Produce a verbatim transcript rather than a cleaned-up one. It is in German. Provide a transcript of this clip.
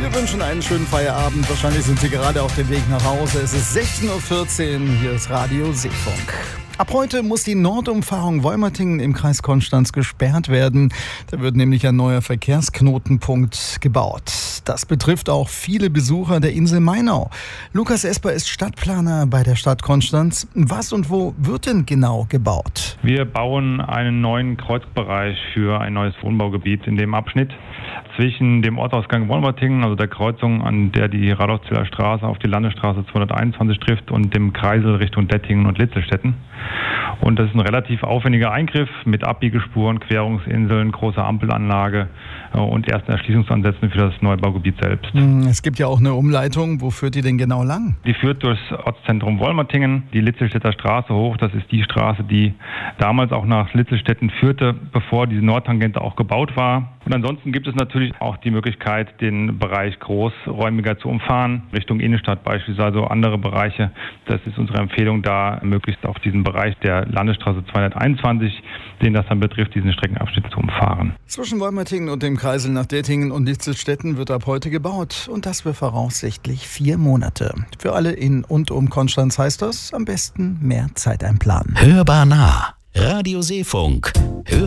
Wir wünschen einen schönen Feierabend. Wahrscheinlich sind Sie gerade auf dem Weg nach Hause. Es ist sechzehn Uhr vierzehn. Hier ist Radio Seefunk. Ab heute muss die Nordumfahrung Wolmertingen im Kreis Konstanz gesperrt werden. Da wird nämlich ein neuer Verkehrsknotenpunkt gebaut. Das betrifft auch viele Besucher der Insel Mainau. Lukas Esper ist Stadtplaner bei der Stadt Konstanz. Was und wo wird denn genau gebaut? Wir bauen einen neuen Kreuzbereich für ein neues Wohnbaugebiet in dem Abschnitt zwischen dem Ortsausgang Wolmertingen, also der Kreuzung, an der die Radolfzwiller Straße auf die Landesstraße zweihunderteinundzwanzig trifft, und dem Kreisel Richtung Dettingen und Litzelstetten. Und das ist ein relativ aufwendiger Eingriff mit Abbiegespuren, Querungsinseln, großer Ampelanlage und ersten Erschließungsansätzen für das Neubaugebiet selbst. Es gibt ja auch eine Umleitung. Wo führt die denn genau lang? Die führt durchs Ortszentrum Wolmertingen, die Litzelstädter Straße hoch. Das ist die Straße, die damals auch nach Litzelstetten führte, bevor diese Nordtangente auch gebaut war. Und ansonsten gibt es natürlich auch die Möglichkeit, den Bereich großräumiger zu umfahren, Richtung Innenstadt beispielsweise, andere Bereiche. Das ist unsere Empfehlung, da möglichst auch diesen Bereich der Landesstraße zweihunderteinundzwanzig, den das dann betrifft, diesen Streckenabschnitt zu umfahren. Zwischen Wolmertingen und dem Kreisel nach Dettingen und Litzelstetten wird ab heute gebaut, und das für voraussichtlich vier Monate. Für alle in und um Konstanz heißt das, am besten mehr Zeit einplanen. Hörbar nah. Radio Seefunk. Hör